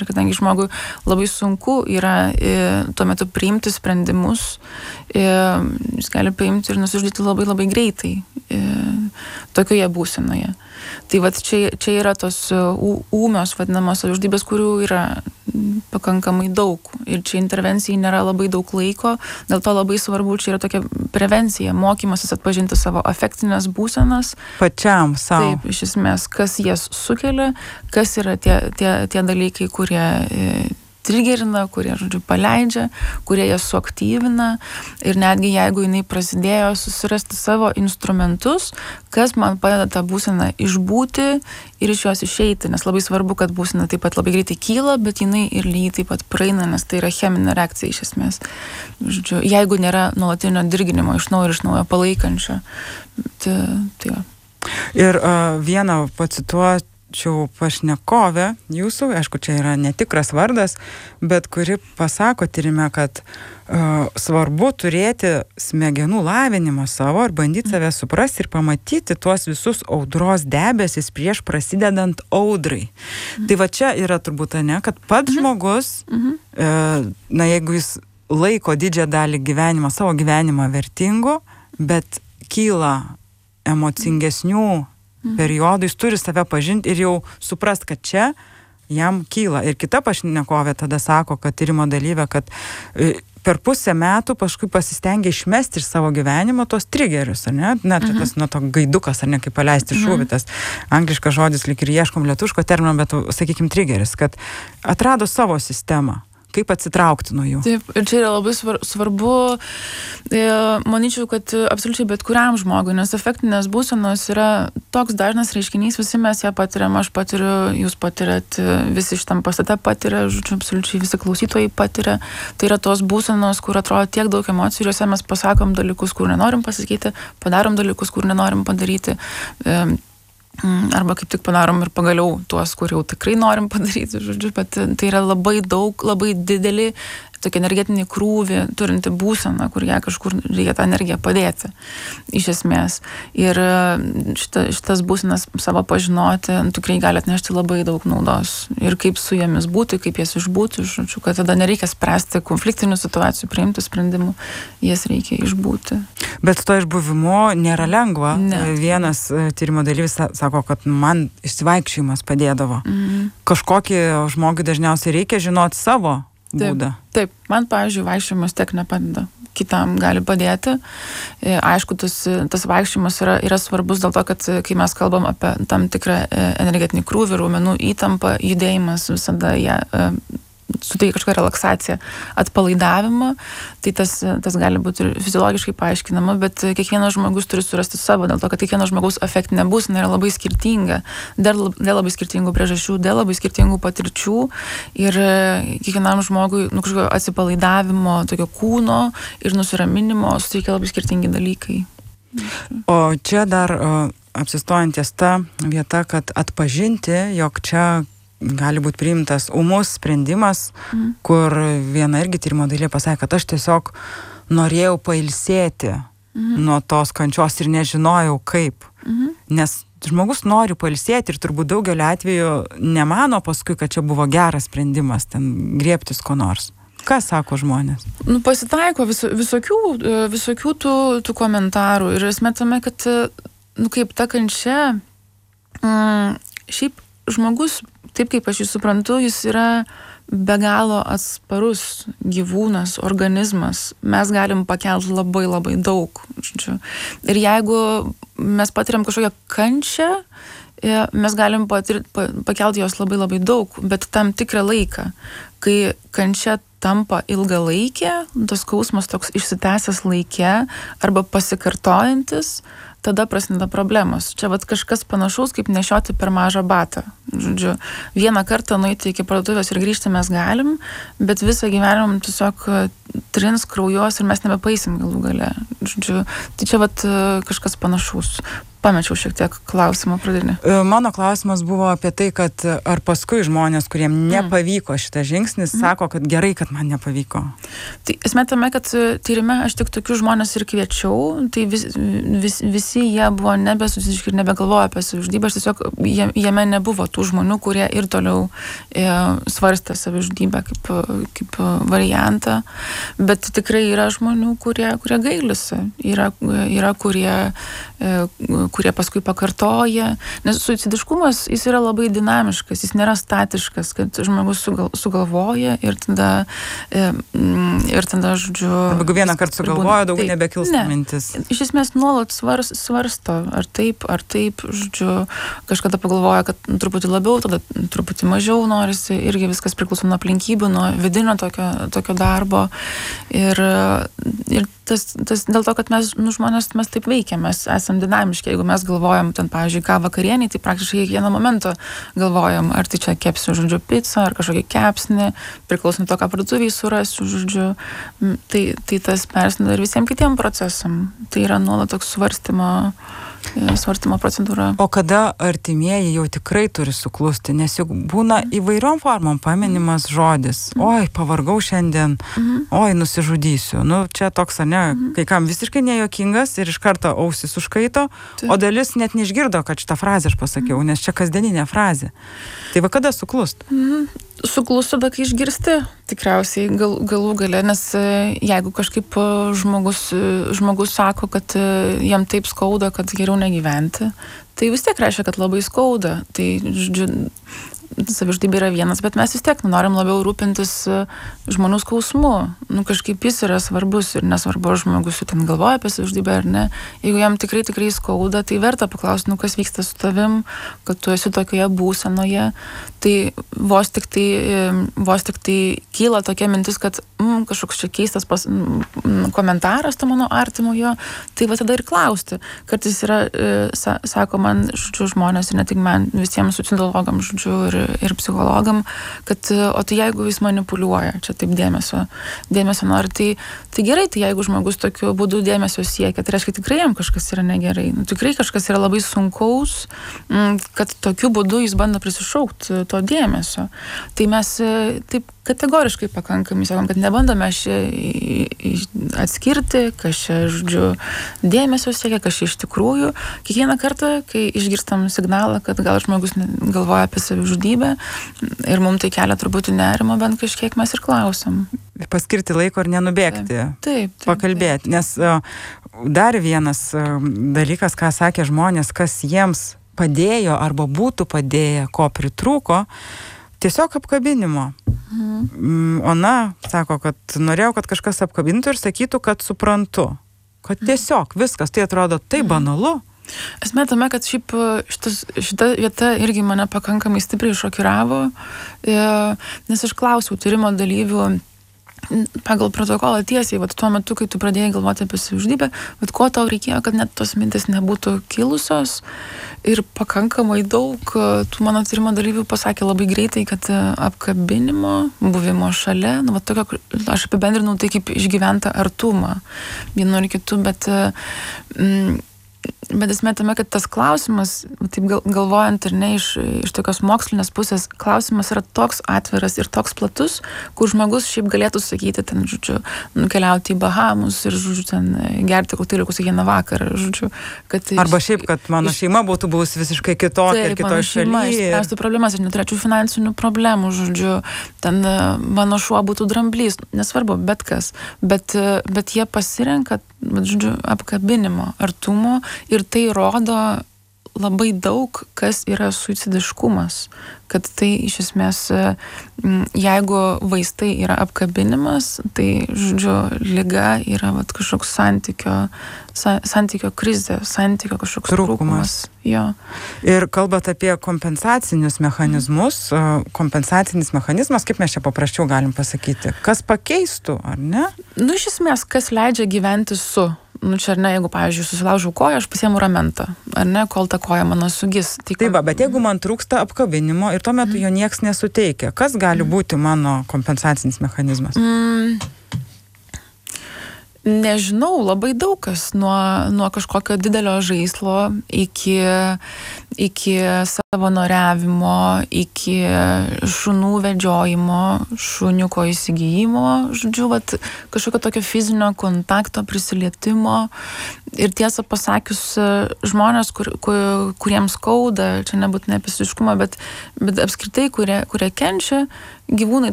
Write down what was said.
Ir kadangi žmogui labai sunku yra tuo metu priimti sprendimus, jis gali paimti ir nusižudyti labai labai greitai tokioje būsenoje. Tai vat čia yra tos ūmios vadinamos savižudybės, kurių yra pakankamai daug. Ir čia intervencijai nėra labai daug laiko, dėl to labai svarbu, čia yra tokia prevencija, mokymasis atpažinti savo afektinės būsenas. Pačiam savo. Taip, iš esmės, kas jas sukelia, kas yra tie dalykai, kurie trigerina, kurie, žodžiu, paleidžia, kurie jas suaktyvina ir netgi jeigu jinai prasidėjo, susirasti savo instrumentus, kas man padeda tą būseną išbūti ir iš jos išeiti, nes labai svarbu, kad būsena taip pat labai greitai kyla, bet jinai ir lygiai taip pat praeina, nes tai yra cheminė reakcija iš esmės. Žodžiu, jeigu nėra nuolatinio dirginimo iš naujo palaikančio, tai va. Ir vieną pacituoti pašnekovę jūsų, aišku, čia yra netikras vardas, bet kuri pasako tyrime, kad svarbu turėti smegenų lavinimą savo ir bandyti save suprasti ir pamatyti tuos visus audros debesis prieš prasidedant audrai. Tai va čia yra turbūt, ne, kad pats žmogus, jeigu jis laiko didžiąją dalį gyvenimo, savo gyvenimą vertingu, bet kyla emocingesnių periodų, jis turi save pažinti ir jau suprast, kad čia jam kyla. Ir kita pašnekovė tada sako, kad tyrimo dalyvė, kad per pusę metų paskui pasistengia išmesti iš savo gyvenimo tos trigerius, ar ne? Net tas nuo to gaidukas, ar ne, kaip paleisti šūvį, tas angliškas žodis, lyg ir ieškom lietuviško termino, bet, sakykim, trigeris, kad atrado savo sistemą. Kaip atsitraukti nuo jų. Taip, ir čia yra labai svarbu, manyčiau, kad absoliučiai bet kuriam žmogui, nes afektinės būsenos yra toks dažnas reiškinys, visi mes ją patiriam, aš patiriu, jūs patiriat, visi šitam pastate patiria, žodžiu, absoliučiai visi klausytojai patiria. Tai yra tos būsenos, kur atrodo tiek daug emocijų, juose mes pasakom dalykus, kur nenorim pasakyti, padarom dalykus, kur nenorim padaryti. Arba kaip tik padarom ir pagaliau tuos, kur jau tikrai norim padaryti, žodžiu, bet tai yra labai daug, labai didelį tokį energetinį krūvį turinti būseną, kur ją kažkur reikia tą energiją padėti, iš esmės. Ir šitas būsenas savo pažinoti tikrai gali atnešti labai daug naudos. Ir kaip su jomis būti, kaip jas išbūti, žodžiu, kad tada nereikia spręsti konfliktinių situacijų, priimti sprendimų, jas reikia išbūti. Bet to išbuvimo nėra lengva. Ne. Vienas tyrimo dalyvis sako, kad man išsivaikščiojimas padėdavo. Kažkokį žmogui dažniausiai reikia žinoti savo būdą. Taip. Man, pavyzdžiui, vaikščiojimas tiek nepadeda. Kitam gali padėti. Aišku, tas vaikščiojimas yra svarbus dėl to, kad kai mes kalbam apie tam tikrą energetinį krūvį, raumenų įtampą, judėjimas visada ją suteikia kažkokią relaksaciją, atpalaidavimą, tai tas gali būti ir fiziologiškai paaiškinama, bet kiekvienas žmogus turi surasti savo, dėl to, kad kiekvienas žmogaus afektinė būsena yra labai skirtinga, dėl labai skirtingų priežasčių, dėl labai skirtingų patirčių ir kiekvienam žmogui kažkokio atsipalaidavimo, tokio kūno ir nusiraminimo suteikia labai skirtingi dalykai. O čia dar apsistojant ties ta vieta, kad atpažinti, jog čia gali būti priimtas ūmus sprendimas, kur viena irgi tyrimo dalyje pasakė, kad aš tiesiog norėjau pailsėti nuo tos kančios ir nežinojau kaip. Nes žmogus nori pailsėti ir turbūt daugelio atveju nemano paskui, kad čia buvo geras sprendimas, ten griebtis ko nors. Ką sako žmonės? Pasitaiko visokių tų komentarų ir esmė tame, kad kaip ta kančia, šiaip žmogus, taip kaip aš jį suprantu, jis yra be galo atsparus gyvūnas, organizmas. Mes galim pakelti labai labai daug. Ir jeigu mes patiriam kažkokią kančią, mes galim pakelti jos labai labai daug, bet tam tikrą laiką. Kai kančia tampa ilgalaikė, tas skausmas toks išsitęsęs laike arba pasikartojantis, tada prasideda problemos. Čia kažkas panašaus, kaip nešioti per mažą batą. Žodžiu, vieną kartą nueiti iki parduotuvės ir grįžti mes galim, bet visą gyvenimą tiesiog trins, kraujuos ir mes nebepaisim galų gale. Žodžiu, tai čia kažkas panašaus. pamečiau šiek tiek klausimą pradinį. Mano klausimas buvo apie tai, kad ar paskui žmonės, kuriem nepavyko šitas žingsnis, sako, kad gerai, kad man nepavyko. Tai esmė tame, kad tyrime aš tik tokius žmonės ir kviečiau, tai visi jie buvo nebesusiški ir nebegalvojo apie savižudybę, aš tiesiog jame nebuvo tų žmonių, kurie ir toliau svarstė savižudybę kaip variantą, bet tikrai yra žmonių, kurie gailisi, yra kurie paskui pakartoja, nes suicidiškumas, jis yra labai dinamiškas, jis nėra statiškas, kad žmogus sugalvoja ir tada, žodžiu... Jeigu vieną kartą sugalvoja, daugiau nebekils mintis. Iš esmės nuolat svarsto, ar taip, žodžiu, kažkada pagalvoja, kad truputį labiau, tada truputį mažiau norisi, irgi viskas priklauso nuo aplinkybių, nuo vidinio tokio darbo ir dėl to, kad mes, žmonės, mes taip veikiam, mes esam dinamiški, jeigu mes galvojam, ten, pavyzdžiui, ką vakarienį, tai praktiškai kiekvieną momentą galvojam, ar tai čia kepsiu, žodžiu, pizzą, ar kažkokį kepsnį, priklauso nuo to, ką parduotuvėj surasiu, žodžiu, tai tas persina ir visiems kitiem procesam. Tai yra nuolat toks svarstymo procedūra. O kada artimieji jau tikrai turi suklusti, nes juk būna įvairiom formom paminimas žodis. Oi, pavargau šiandien, oi, nusižudysiu. Čia toks, ne, kai kam visiškai nejuokingas ir iš karto ausis užkaito, o dalis net neišgirdo, kad šitą frazę aš pasakiau, nes čia kasdieninė frazė. Tai va kada suklust? Suklust tada, kai išgirsti, tikriausiai galų gale, nes jeigu kažkaip žmogus sako, kad jam taip skauda, kad geriau negyventi, tai vis tiek reiškia, kad labai skauda. Tai, žodžiu, savižudybė yra vienas, bet mes vis tiek norim labiau rūpintis žmonių skausmu. Kažkaip jis yra svarbus ir nesvarbu, ar žmogus jau ten galvoja apie savižudybę ar ne. Jeigu jam tikrai skauda, tai verta paklausti, kas vyksta su tavim, kad tu esi tokioje būsenoje. Tai vos tik tai kyla tokia mintis, kad kažkoks čia keistas komentaras to mano artimojo, tai va tada ir klausti. Kartais yra, sako man, žodžiu, žmonės ir ne tik man, visiems suicidologam, žodžiu, ir psichologam, kad o tai jeigu jis manipuliuoja, čia taip dėmesio nori, tai gerai, tai jeigu žmogus tokiu būdu dėmesio siekia, tai reiškia tikrai jam kažkas yra negerai. Tikrai kažkas yra labai sunkaus, kad tokiu būdu jis bando prisišaukti to dėmesio. Tai mes taip kategoriškai pakankamai sakom, kad nebandome atskirti, kas čia, žodžiu, dėmesio siekia, kas čia iš tikrųjų. Kiekvieną kartą, kai išgirstam signalą, kad gal žmogus galvoja apie savižudybę ir mums tai kelia truputį nerimo, bent kažkiek mes ir klausim. Paskirti laiko ir nenubėgti. Taip. Pakalbėti. Nes dar vienas dalykas, ką sakė žmonės, kas jiems padėjo arba būtų padėję, ko pritrūko, tiesiog apkabinimo. Ona sako, kad norėjau, kad kažkas apkabintų ir sakytų, kad suprantu. Kad tiesiog viskas, tai atrodo taip banalu. Esmė tame, kad šiaip šita vieta irgi mane pakankamai stipriai šokiravo, nes aš klausiau tyrimo dalyvių pagal protokolą tiesiai, tuo metu, kai tu pradėjai galvoti apie savižudybę, ko tau reikėjo, kad net tos mintis nebūtų kilusios, ir pakankamai daug tų mano tyrimo dalyvių pasakė labai greitai, kad apkabinimo, buvimo šalia, tokio, aš apibendrinau tai kaip išgyventą artumą vienu ar kitu, bet esmė tame, kad tas klausimas, taip galvojant ir ne iš tokios mokslinės pusės, klausimas yra toks atviras ir toks platus, kur žmogus šiaip galėtų sakyti, ten, žodžiu, nukeliauti į Bahamus ir, žodžiu, ten gerti kokteiliukus kiekvieną vakarą, žodžiu, kad... Arba šiaip, kad mano šeima būtų buvusi visiškai kitokia ir kitoj šalyje. Mano šeima išspręstų problemas ir neturėčiau finansinių problemų, žodžiu, ten mano šuo būtų dramblys, nesvarbu, bet kas. Bet jie pasirenka, žodžiu, apkabinimo, artumo, ir tai rodo labai daug, kas yra suicidiškumas. Kad tai iš esmės, jeigu vaistai yra apkabinimas, tai, žodžiu, liga yra kažkoks santykio krizė, santykio kažkoks trūkumas. Jo. Ir kalbant apie kompensacinius mechanizmus, kompensacinis mechanizmas, kaip mes čia paprasčiau galim pasakyti, kas pakeistų, ar ne? Iš esmės, kas leidžia gyventi su. Čia ar ne, jeigu, pavyzdžiui, susilaužau koją, aš pasiemu ramentą, ar ne, kol ta koja mano sugis. Taip, bet jeigu man trūksta apkabinimo ir tuo metu jo nieks nesuteikia, kas gali būti mano kompensacinis mechanizmas? Nežinau, labai daug kas, nuo kažkokio didelio žaislo iki savanoriavimo, iki šunų vedžiojimo, šuniuko įsigijimo, žodžiu, vat, kažkokio tokio fizinio kontakto, prisilietimo. Ir tiesą pasakius, žmonės, kuriems skauda, čia nebūtinai apie fiziškumą, bet apskritai, kurie kenčia, gyvūnai